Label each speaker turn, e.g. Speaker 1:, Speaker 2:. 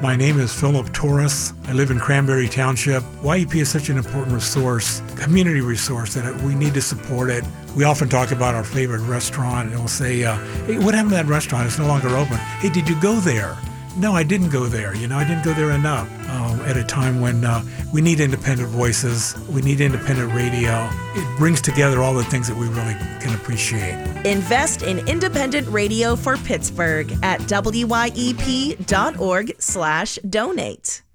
Speaker 1: My name is Philip Torres. I live in Cranberry Township. YEP is such an important resource, community resource, that we need to support it. We often talk about our favorite restaurant, and we'll say, hey, what happened to that restaurant? It's no longer open. Hey, did you go there? No, I didn't go there. I didn't go there enough at a time when we need independent voices. We need independent radio. It brings together all the things that we really can appreciate.
Speaker 2: Invest in independent radio for Pittsburgh at wyep.org/donate.